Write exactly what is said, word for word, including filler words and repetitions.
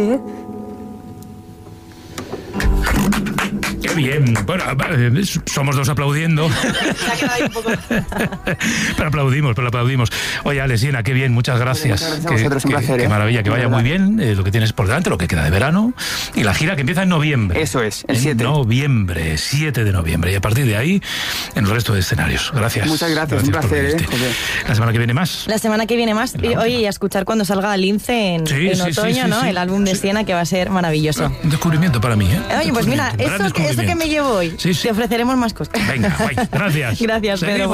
Qué bien. Bueno, somos dos aplaudiendo. Se ha quedado ahí un poco. Pero aplaudimos, pero aplaudimos. Oye, Alesina, qué bien, muchas gracias. Muchas gracias a qué, vosotros, un qué, placer. Qué ¿eh? maravilla, que vaya muy bien eh, lo que tienes por delante, lo que queda de verano. Y la gira que empieza en noviembre. Eso es, el en siete. noviembre, siete de noviembre. Y a partir de ahí, en el resto de escenarios. Gracias. Muchas gracias, un por placer, venirte. ¿eh? Joder. La semana que viene más. La semana que viene más. Y, oye, y a escuchar cuando salga Lince en, Sí, en sí, otoño, sí, sí, ¿no? sí. El álbum de Sí. Siena, que va a ser maravilloso. Un descubrimiento para mí, ¿eh? Oye, pues mira, Descubrimiento, gran eso, que- eso que descubrimiento. me llevo hoy, Sí, sí. te ofreceremos más cosas. Venga, bye. Gracias. Gracias, Pedro. Seguimos.